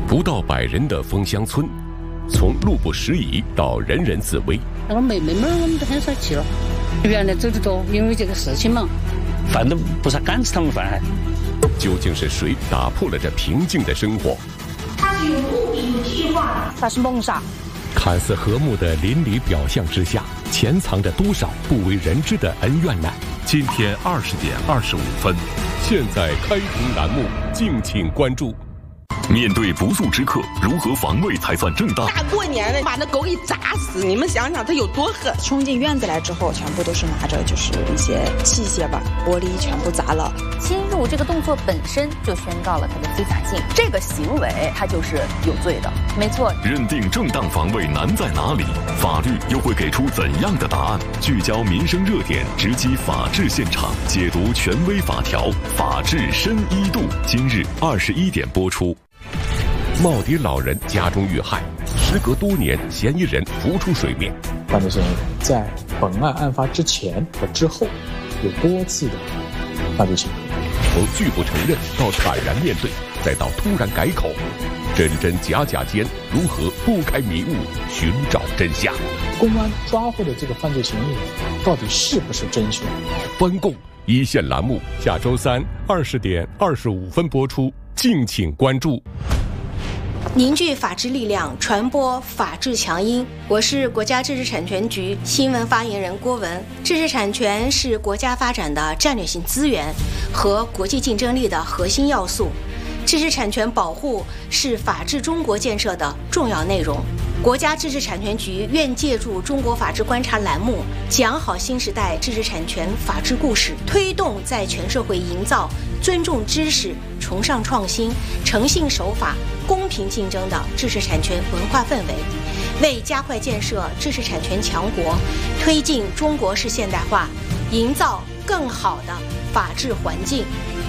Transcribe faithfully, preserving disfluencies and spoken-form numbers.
不到百人的枫香村，从路不拾遗到人人自危。 那个妹妹们我们都很少去了，原来走得多，因为这个事情嘛， 饭都不是敢吃他们饭。 究竟是谁打破了这平静的生活？ 它是有目的、有计划的， 它是谋杀。 看似和睦的邻里表象之下，潜藏着多少不为人知的恩怨呢？ 今天二十点二十五分， 现在开庭栏目，敬请关注。 面对不速之客，如何防卫才算正当？ 大过年的把那狗给砸死，你们想想他有多狠！ 冲进院子来之后，全部都是拿着就是一些器械吧，玻璃全部砸了。 侵入这个动作本身就宣告了它的非法性，这个行为它就是有罪的。没错。 认定正当防卫难在哪里？法律又会给出怎样的答案？聚焦民生热点，直击法治现场，解读权威法条，法治深一度。今日二十一点播出。耄耋老人家中遇害，时隔多年，嫌疑人浮出水面。 犯罪嫌疑人在本案案发之前和之后有多次的犯罪行为， 从拒不承认到坦然面对，再到突然改口，真真假假间如何拨开迷雾，寻找真相？ 公安抓获的这个犯罪嫌疑人到底是不是真凶？ 翻供一线栏目下周三二十点二十五分播出，敬请关注。 凝聚法治力量，传播法治强音。我是国家知识产权局新闻发言人郭文。知识产权是国家发展的战略性资源和国际竞争力的核心要素，知识产权保护是法治中国建设的重要内容。国家知识产权局愿借助中国法治观察栏目，讲好新时代知识产权法治故事，推动在全社会营造尊重知识、崇尚创新、诚信守法、公平竞争的知识产权文化氛围，为加快建设知识产权强国，推进中国式现代化，营造更好的法治环境